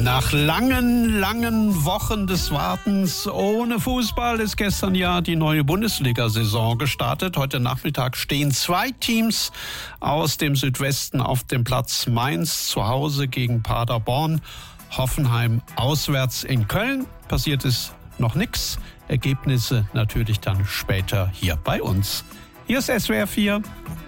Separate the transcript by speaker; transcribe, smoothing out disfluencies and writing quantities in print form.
Speaker 1: Nach langen Wochen des Wartens ohne Fußball ist gestern ja die neue Bundesliga-Saison gestartet. Heute Nachmittag stehen 2 Teams aus dem Südwesten auf dem Platz. Mainz zu Hause gegen Paderborn, Hoffenheim auswärts in Köln. Passiert ist noch nichts. Ergebnisse natürlich dann später hier bei uns. Hier ist SWR 4.